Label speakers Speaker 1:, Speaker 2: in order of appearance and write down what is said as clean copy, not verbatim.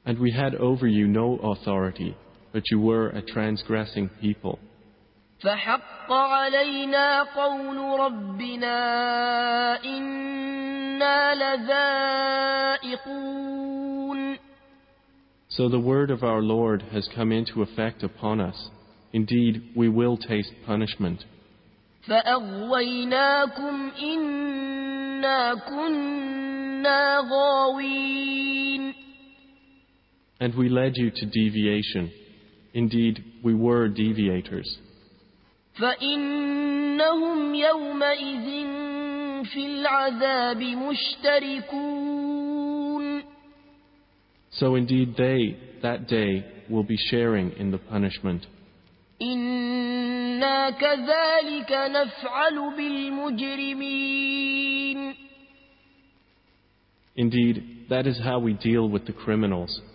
Speaker 1: And we had over you no authority, but you were a transgressing people.
Speaker 2: فحق علينا قول ربنا إنا لذائقون.
Speaker 1: So the word of our Lord has come into effect upon us. Indeed, we will taste punishment.
Speaker 2: فأغويناكم إنا كنا غاوين.
Speaker 1: And we led you to deviation. Indeed, we were deviators.
Speaker 2: فإنهم يومئذ في العذاب مشتركون.
Speaker 1: So indeed they, that day, will be sharing in the punishment.
Speaker 2: إنا كذلك نفعل بالمجرمين.
Speaker 1: Indeed, that is how we deal with the criminals.